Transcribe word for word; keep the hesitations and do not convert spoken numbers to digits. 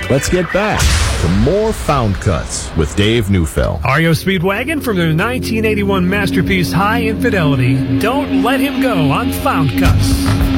Let's get back to more Found Cuts with Dave Neufeld. R E O Speedwagon from their nineteen eighty-one masterpiece High Infidelity. Don't let him go on Found Cuts.